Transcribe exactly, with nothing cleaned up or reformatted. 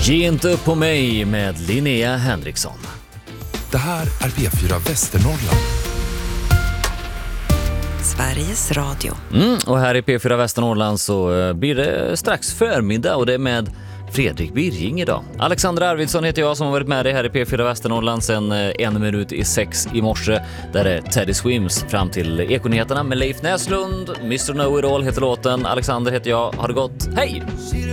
Ge inte upp på mig med Linnea Henriksson. Det här är P fyra Västernorrland. Sveriges Radio. Mm, och här i P fyra Västernorrland så blir det strax förmiddag och det är med Fredrik Birging idag. Alexander Arvidsson heter jag som har varit med dig här i P fyra Västernorrland sedan en minut i sex i morse. Där är Teddy Swims fram till Ekonyheterna med Leif Näslund. mister Know It All heter låten. Alexander heter jag. Har det gått? Hej!